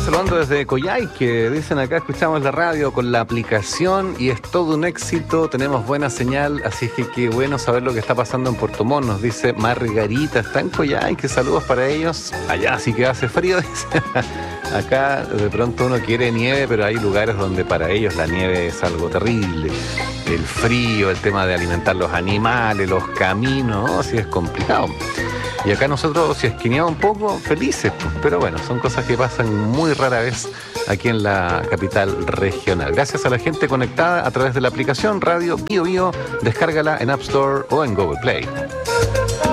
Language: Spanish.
saludando desde Coyhaique. Dicen acá, escuchamos la radio con la aplicación y es todo un éxito. Tenemos buena señal, así es que qué bueno saber lo que está pasando en Puerto Montt. Nos dice Margarita, está en Coyhaique, saludos para ellos. Allá sí que hace frío, dice. Acá de pronto uno quiere nieve, pero hay lugares donde para ellos la nieve es algo terrible. El frío, el tema de alimentar los animales, los caminos, ¿no? Sí es complicado. Y acá nosotros, si esquineamos un poco, felices, pues. Pero bueno, son cosas que pasan muy rara vez aquí en la capital regional. Gracias a la gente conectada a través de la aplicación Radio Bio Bio. Descárgala en App Store o en Google Play.